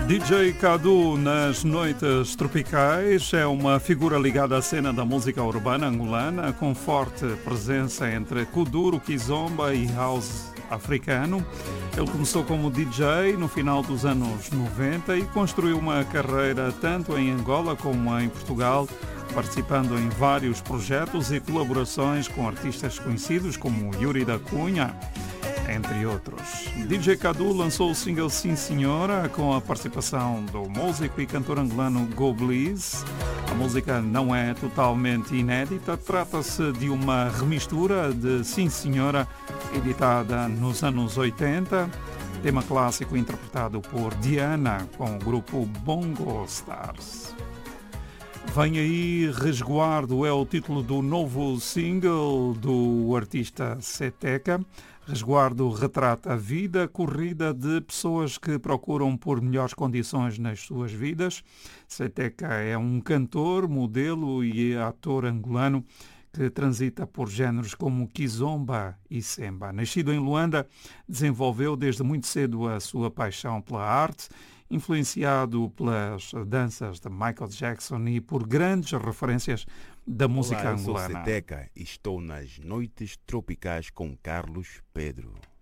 DJ Cadu nas noites tropicais é uma figura ligada à cena da música urbana angolana, com forte presença entre kuduro, kizomba e house africano. Ele começou como DJ no final dos anos 90 e construiu uma carreira tanto em Angola como em Portugal, participando em vários projetos e colaborações com artistas conhecidos como Yuri da Cunha, entre outros. DJ Cadu lançou o single Sim Senhora com a participação do músico e cantor angolano Go Bliss. A música não é totalmente inédita, trata-se de uma remistura de Sim Senhora, editada nos anos 80, tema clássico interpretado por Diana com o grupo Bongo Stars. Vem aí Resguardo, é o título do novo single do artista Seteca. Resguardo retrata a vida corrida de pessoas que procuram por melhores condições nas suas vidas. Seteca é um cantor, modelo e ator angolano que transita por géneros como kizomba e semba. Nascido em Luanda, desenvolveu desde muito cedo a sua paixão pela arte, influenciado pelas danças de Michael Jackson e por grandes referências da música angolana. Eu sou Seteca e estou nas noites tropicais com Carlos Pedro.